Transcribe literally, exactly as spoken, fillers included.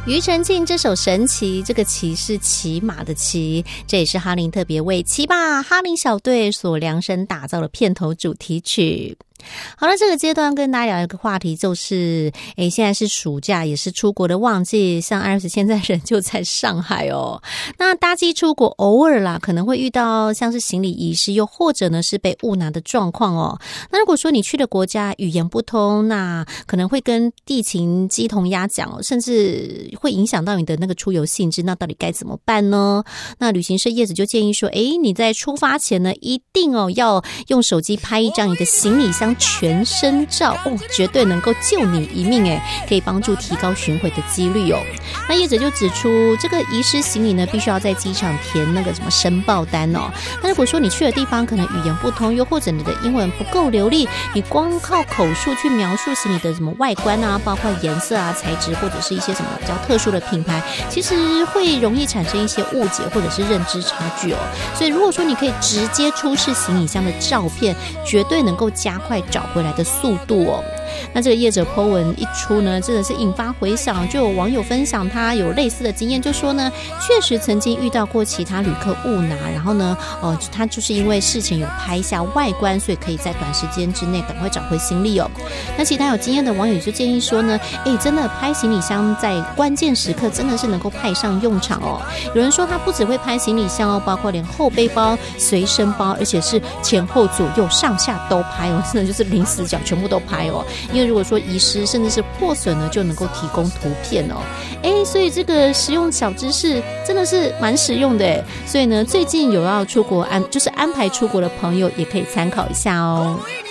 庾澄庆这首《神奇》，这个骑是骑马的骑，这也是哈林特别为骑吧哈林小队所量身打造的片头主题曲。好了，这个阶段跟大家聊一个话题，就是诶，现在是暑假，也是出国的旺季，像艾瑞斯现在人就在上海哦。那搭机出国偶尔啦，可能会遇到像是行李遗失，又或者呢是被误拿的状况哦。那如果说你去的国家语言不通，那可能会跟地勤鸡同鸭讲哦，甚至会影响到你的那个出游兴致，那到底该怎么办呢？那旅行社业者就建议说，诶，你在出发前呢，一定哦要用手机拍一张你的行李箱全身照哦，绝对能够救你一命诶，可以帮助提高寻回的几率哦。那业者就指出，这个遗失行李呢，必须要在机场填那个什么申报单哦。那如果说你去的地方可能语言不通，又或者你的英文不够流利，你光靠口述去描述行李的什么外观啊，包括颜色啊、材质，或者是一些什么比较特殊的品牌，其实会容易产生一些误解或者是认知差距哦。所以如果说你可以直接出示行李箱的照片，绝对能够加快找回来的速度哦。那这个业者 po 文一出呢，真的是引发回响，就有网友分享他有类似的经验，就说呢，确实曾经遇到过其他旅客误拿，然后呢，呃，他就是因为事前有拍下外观，所以可以在短时间之内赶快找回行李哦。那其他有经验的网友就建议说呢，哎，真的拍行李箱在关键时刻真的是能够派上用场哦。有人说他不只会拍行李箱哦，包括连后背包、随身包，而且是前后左右上下都拍哦，真的就是零死角全部都拍哦。因为如果说遗失甚至是破损呢，就能够提供图片哦。哎，所以这个实用小知识真的是蛮实用的诶。所以呢，最近有要出国安就是安排出国的朋友也可以参考一下哦。